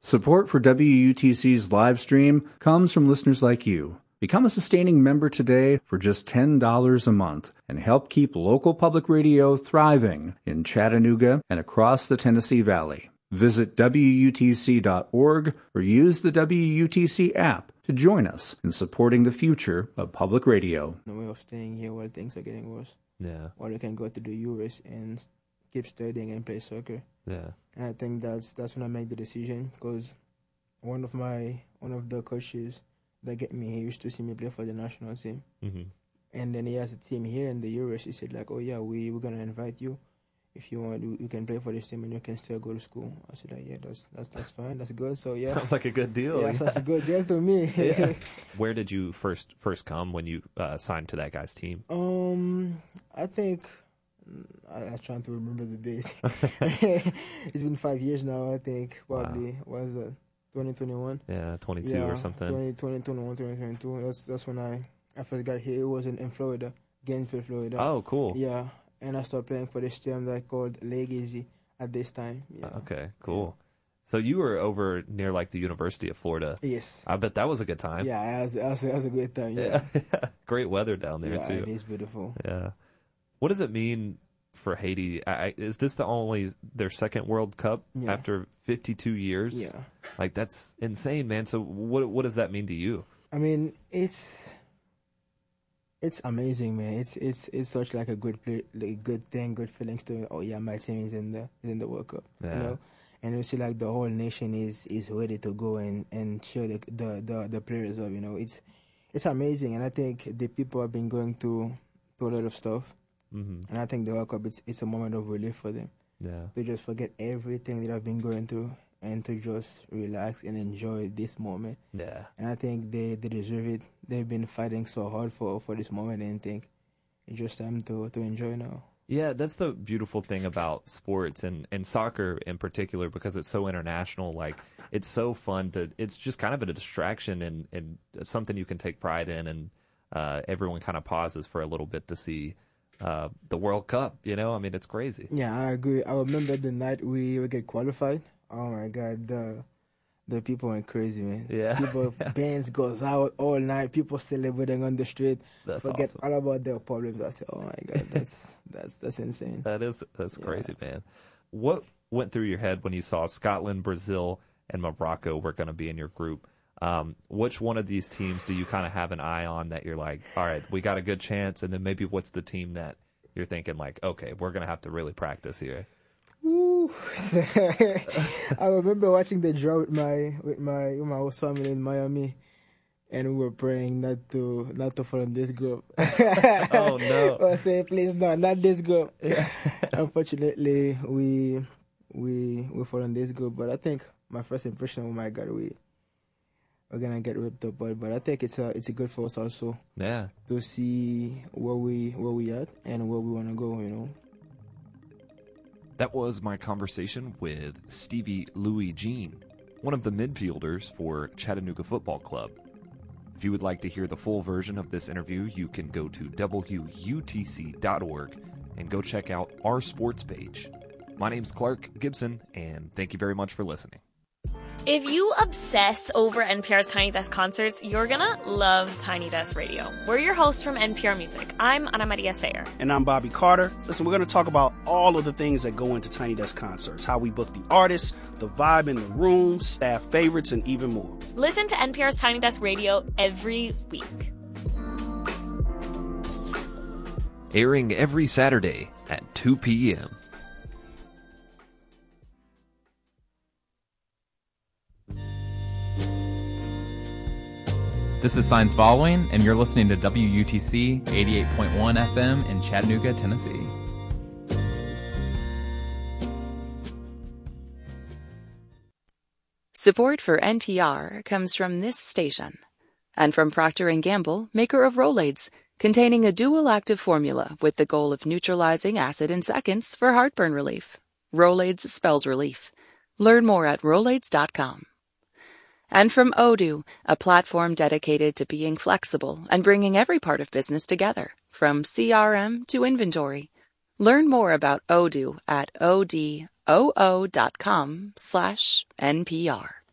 Support for WUTC's live stream comes from listeners like you. Become a sustaining member today for just $10 a month and help keep local public radio thriving in Chattanooga and across the Tennessee Valley. Visit WUTC.org or use the WUTC app to join us in supporting the future of public radio. No way of staying here while things are getting worse. Yeah. Or you can go to the US and keep studying and play soccer. Yeah. And I think that's when I made the decision, because one of the coaches that get me, he used to see me play for the national team. Mm-hmm. And then he has a team here in the US. He said, like, oh yeah, we're gonna invite you. If you want, you can play for this team and you can still go to school. I said, like, yeah, that's fine, that's good. So yeah, Sounds like a good deal. Yeah, that's a good deal to me. Yeah. Where did you first come when you signed to that guy's team? I think I'm trying to remember the date. It's been 5 years now. I think probably was 2021. Yeah, 22 or something. 2021, 2022. That's when I first got here. It was in Florida, Gainesville, Florida. Oh, cool. Yeah. And I started playing for this team that called Legacy at this time. Yeah. Okay, cool. So you were over near like the University of Florida. Yes. I bet that was a good time. Yeah, it was a great time. Yeah. Great weather down there too. It is beautiful. Yeah. What does it mean for Haiti? Is this their second World Cup after 52 years? Yeah. Like, that's insane, man. So what does that mean to you? I mean, it's amazing, man. It's such like a good thing, good feelings to. Oh yeah, my team is in the World Cup. Yeah. You know, and you see like the whole nation is ready to go and cheer the players up. You know, it's amazing, and I think the people have been going through a lot of stuff, and I think the World Cup it's a moment of relief for them. Yeah, to just forget everything that I've been going through and to just relax and enjoy this moment. Yeah. And I think they deserve it. They've been fighting so hard for this moment, and I think it's just time to enjoy now. Yeah, that's the beautiful thing about sports and soccer in particular, because it's so international. Like, it's so fun it's just kind of a distraction and something you can take pride in, and everyone kind of pauses for a little bit to see the World Cup, you know? I mean, it's crazy. Yeah, I agree. I remember the night we get qualified. Oh my God, the people went crazy, man. Yeah. People, bands goes out all night. People celebrating on the street. That's forget awesome. all about their problems. I said, oh my God, that's insane. That's crazy, man. What went through your head when you saw Scotland, Brazil, and Morocco were going to be in your group? Which one of these teams do you kind of have an eye on that you're like, all right, we got a good chance? And then maybe what's the team that you're thinking like, okay, we're going to have to really practice here? Ooh. I remember watching the draw with my host family in Miami, and we were praying not to fall in this group. Oh no! I say, please no, not this group. Yeah. Unfortunately, we fall in this group. But I think my first impression, oh my God, we're gonna get ripped up. But I think it's good for us also. Yeah. To see where we at and where we wanna go. You know. That was my conversation with Stevie Louis Jean, one of the midfielders for Chattanooga Football Club. If you would like to hear the full version of this interview, you can go to WUTC.org and go check out our sports page. My name's Clark Gibson, and thank you very much for listening. If you obsess over NPR's Tiny Desk concerts, you're gonna love Tiny Desk Radio. We're your hosts from NPR Music. I'm Ana Maria Sayer. And I'm Bobby Carter. Listen, we're going to talk about all of the things that go into Tiny Desk concerts, how we book the artists, the vibe in the room, staff favorites, and even more. Listen to NPR's Tiny Desk Radio every week. Airing every Saturday at 2 p.m. This is Signs Following, and you're listening to WUTC 88.1 FM in Chattanooga, Tennessee. Support for NPR comes from this station and from Procter & Gamble, maker of Rolaids, containing a dual active formula with the goal of neutralizing acid in seconds for heartburn relief. Rolaids spells relief. Learn more at Rolaids.com. And from Odoo, a platform dedicated to being flexible and bringing every part of business together, from CRM to inventory. Learn more about Odoo at odoo.com/NPR.